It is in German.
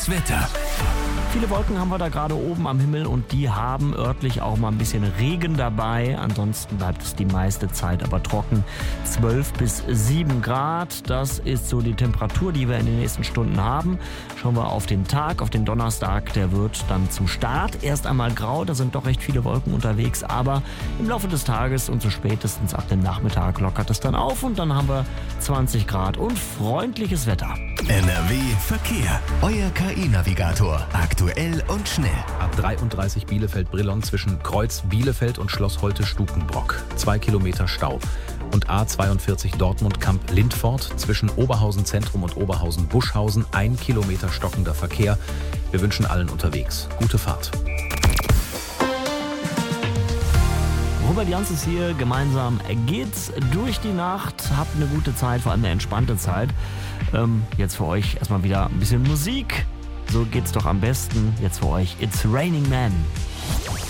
Das Wetter. Viele Wolken haben wir da gerade oben am Himmel und die haben örtlich auch mal ein bisschen Regen dabei. Ansonsten bleibt es die meiste Zeit aber trocken. 12 bis 7 Grad, das ist so die Temperatur, die wir in den nächsten Stunden haben. Schauen wir auf den Tag, auf den Donnerstag, der wird dann zum Start erst einmal grau. Da sind doch recht viele Wolken unterwegs, aber im Laufe des Tages und so spätestens ab dem Nachmittag lockert es dann auf und dann haben wir 20 Grad und freundliches Wetter. NRW Verkehr. Euer KI-Navigator. Aktuell und schnell. A33 Bielefeld-Brilon zwischen Kreuz Bielefeld und Schloss Holte-Stukenbrock. 2 Kilometer Stau. Und A42 Dortmund-Kamp-Lindfort zwischen Oberhausen Zentrum und Oberhausen-Buschhausen. 1 Kilometer stockender Verkehr. Wir wünschen allen unterwegs gute Fahrt. Robert Jans ist hier, gemeinsam geht's durch die Nacht. Habt eine gute Zeit, vor allem eine entspannte Zeit. Jetzt für euch erstmal wieder ein bisschen Musik. So geht's doch am besten. Jetzt für euch It's Raining Men.